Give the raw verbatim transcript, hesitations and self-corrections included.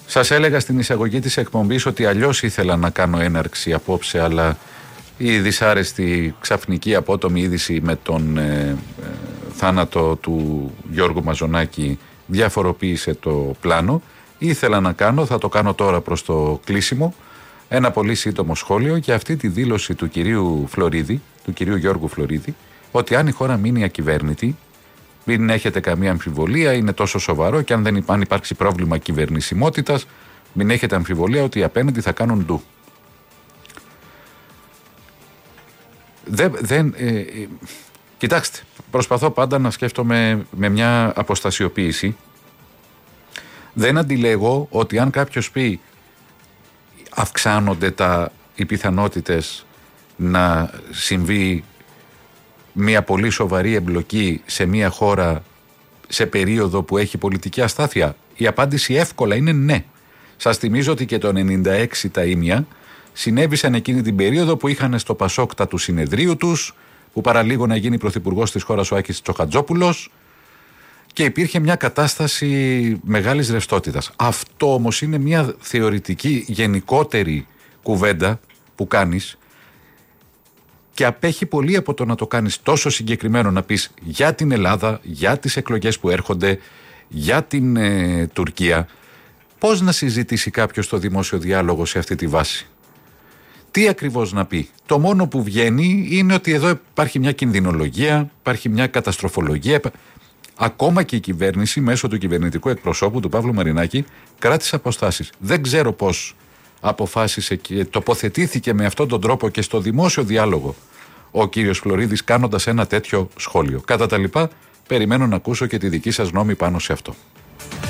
Σας έλεγα στην εισαγωγή της εκπομπής ότι αλλιώς ήθελα να κάνω έναρξη απόψε, αλλά η δυσάρεστη ξαφνική απότομη είδηση με τον ε, ε, θάνατο του Γιώργου Μαζονάκη διαφοροποίησε το πλάνο. Ήθελα να κάνω, θα το κάνω τώρα προς το κλείσιμο, ένα πολύ σύντομο σχόλιο για αυτή τη δήλωση του κυρίου Φλωρίδη, του κυρίου Γιώργου Φλωρίδη, ότι αν η χώρα μείνει ακυβέρνητη, μην έχετε καμία αμφιβολία, είναι τόσο σοβαρό και αν δεν αν υπάρξει πρόβλημα κυβερνησιμότητας, μην έχετε αμφιβολία ότι οι απέναντι θα κάνουν ντου. Δεν, δεν, ε, ε, κοιτάξτε, προσπαθώ πάντα να σκέφτομαι με μια αποστασιοποίηση. Δεν αντιλέγω ότι αν κάποιος πει αυξάνονται τα, οι πιθανότητες να συμβεί μια πολύ σοβαρή εμπλοκή σε μια χώρα σε περίοδο που έχει πολιτική αστάθεια, η απάντηση εύκολα είναι ναι. Σας θυμίζω ότι και το ενενήντα έξι τα ήμια συνέβησαν εκείνη την περίοδο που είχαν στο Πασόκτα του συνεδρίου τους, που παραλίγο να γίνει πρωθυπουργός της χώρας ο Άκης Τσοχατζόπουλος, και υπήρχε μια κατάσταση μεγάλης ρευστότητας. Αυτό όμως είναι μια θεωρητική γενικότερη κουβέντα που κάνεις και απέχει πολύ από το να το κάνεις τόσο συγκεκριμένο, να πεις για την Ελλάδα, για τις εκλογές που έρχονται, για την ε, Τουρκία. Πώς να συζητήσει κάποιος το δημόσιο διάλογο σε αυτή τη βάση? Τι ακριβώς να πει? Το μόνο που βγαίνει είναι ότι εδώ υπάρχει μια κινδυνολογία, υπάρχει μια καταστροφολογία. Ακόμα και η κυβέρνηση μέσω του κυβερνητικού εκπροσώπου του Παύλου Μαρινάκη κράτησε αποστάσεις. Δεν ξέρω πώς αποφάσισε και τοποθετήθηκε με αυτόν τον τρόπο και στο δημόσιο διάλογο ο κύριος Φλωρίδης κάνοντας ένα τέτοιο σχόλιο. Κατά τα λοιπά, περιμένω να ακούσω και τη δική σας γνώμη πάνω σε αυτό.